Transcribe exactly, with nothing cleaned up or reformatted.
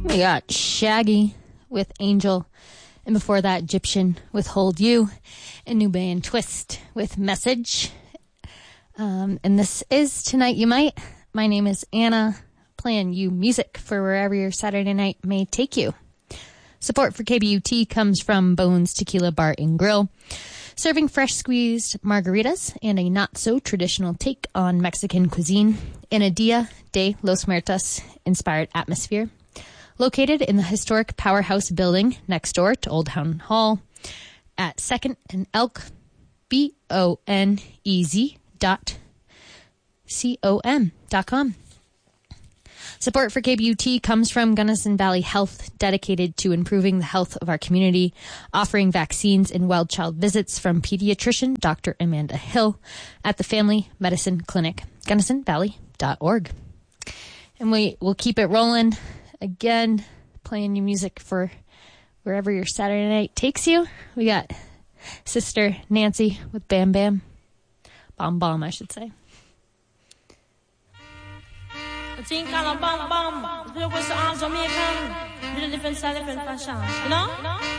We got Shaggy with Angel, and before that, Egyptian with Hold You, and Nubian Twist with Message. Um, and this is Tonight You Might. My name is Anna, playing you music for wherever your Saturday night may take you. Support for K B U T comes from Bones Tequila Bar and Grill, serving fresh squeezed margaritas and a not-so-traditional take on Mexican cuisine in a Dia de los Muertos inspired atmosphere. Located in the historic Powerhouse building next door to Old Town Hall at second and Elk, B O N E Z dot C O M dot com. Support for K B U T comes from Gunnison Valley Health, dedicated to improving the health of our community, offering vaccines and well child visits from pediatrician Doctor Amanda Hill at the Family Medicine Clinic, gunnison valley dot org. And we will keep it rolling. Again, playing you music for wherever your Saturday night takes you. We got Sister Nancy with Bam Bam. Bomb Bomb, I should say. Think kind of bomb bomb. Look what's the arms on me, can. Little different side, different fashion. You know?